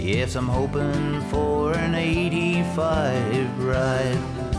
Yes, I'm hoping for an 85 ride.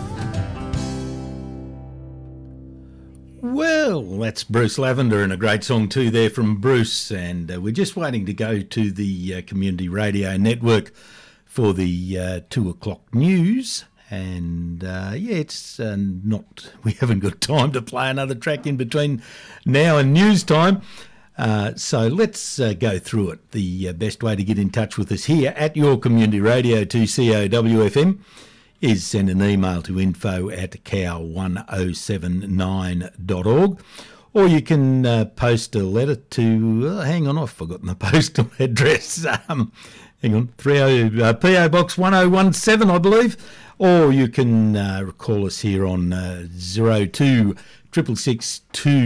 Well, that's Bruce Lavender and a great song too there from Bruce, and we're just waiting to go to the Community Radio Network for the 2 o'clock news, and it's not, we haven't got time to play another track in between now and news time, so let's go through it. The best way to get in touch with us here at your Community Radio 2COWFM is send an email to info@cow1079.org, or you can post a letter to, hang on, I've forgotten the postal address, hang on, PO Box 1017, I believe, or you can call us here on 02 666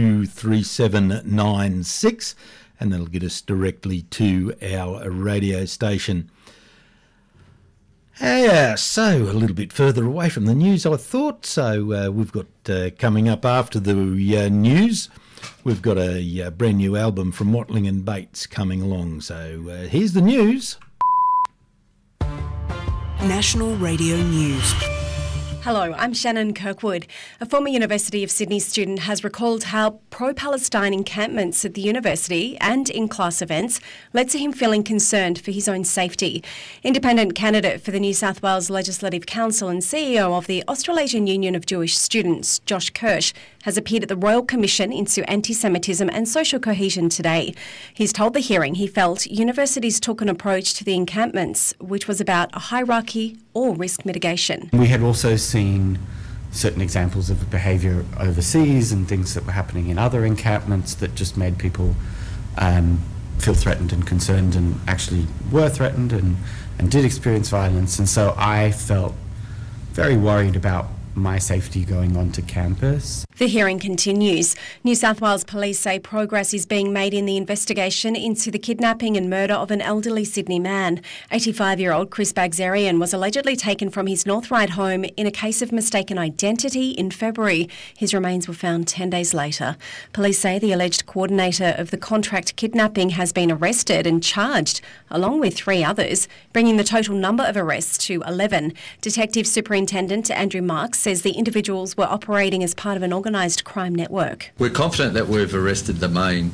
23796, and that'll get us directly to our radio station. Yeah, so a little bit further away from the news, I thought. So we've got coming up after the news, we've got a brand new album from Watling and Bates coming along. So here's the news. National Radio News. Hello, I'm Shannon Kirkwood. A former University of Sydney student has recalled how pro-Palestine encampments at the university and in class events led to him feeling concerned for his own safety. Independent candidate for the New South Wales Legislative Council and CEO of the Australasian Union of Jewish Students, Josh Kirsch, has appeared at the Royal Commission into Anti-Semitism and Social Cohesion today. He's told the hearing he felt universities took an approach to the encampments which was about a hierarchy or risk mitigation. We had also seen certain examples of behaviour overseas and things that were happening in other encampments that just made people feel threatened and concerned, and actually were threatened and did experience violence. And so I felt very worried about my safety going onto campus. The hearing continues. New South Wales Police say progress is being made in the investigation into the kidnapping and murder of an elderly Sydney man. 85-year-old Chris Bagzerian was allegedly taken from his North Ryde home in a case of mistaken identity in February. His remains were found 10 days later. Police say the alleged coordinator of the contract kidnapping has been arrested and charged, along with 3 others, bringing the total number of arrests to 11. Detective Superintendent Andrew Marks says the individuals were operating as part of an organised crime network. We're confident that we've arrested the main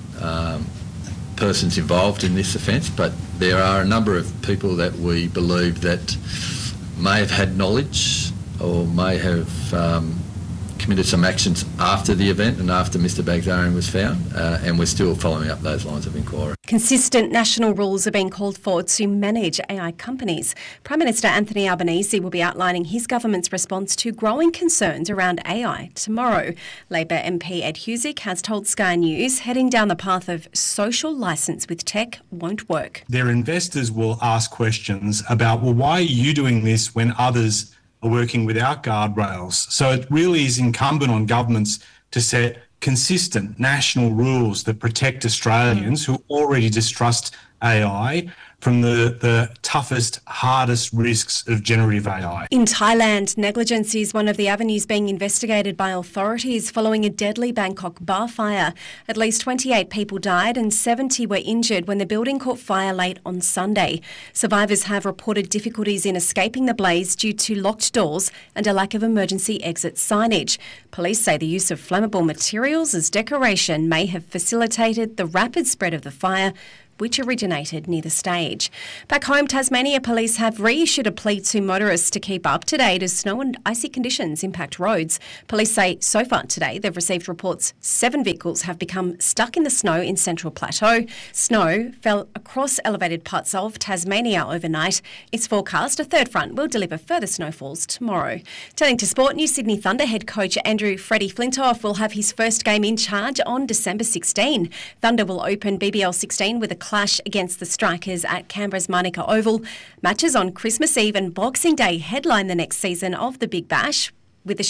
persons involved in this offence, but there are a number of people that we believe that may have had knowledge or may have committed some actions after the event and after Mr Bagzerian was found, and we're still following up those lines of inquiry. Consistent national rules are being called for to manage AI companies. Prime Minister Anthony Albanese will be outlining his government's response to growing concerns around AI tomorrow. Labor MP Ed Husick has told Sky News heading down the path of social licence with tech won't work. Their investors will ask questions about, well, why are you doing this when others are working without guardrails? So it really is incumbent on governments to set consistent national rules that protect Australians who already distrust AI from the toughest, hardest risks of generative AI. In Thailand, negligence is one of the avenues being investigated by authorities following a deadly Bangkok bar fire. At least 28 people died and 70 were injured when the building caught fire late on Sunday. Survivors have reported difficulties in escaping the blaze due to locked doors and a lack of emergency exit signage. Police say the use of flammable materials as decoration may have facilitated the rapid spread of the fire, which originated near the stage. Back home, Tasmania police have reissued a plea to motorists to keep up to date as snow and icy conditions impact roads. Police say so far today they've received reports 7 vehicles have become stuck in the snow in Central Plateau. Snow fell across elevated parts of Tasmania overnight. It's forecast a third front will deliver further snowfalls tomorrow. Turning to sport, New Sydney Thunder head coach Andrew Freddie Flintoff will have his first game in charge on December 16. Thunder will open BBL 16 with a clash against the Strikers at Canberra's Manuka Oval. Matches on Christmas Eve and Boxing Day headline the next season of the Big Bash,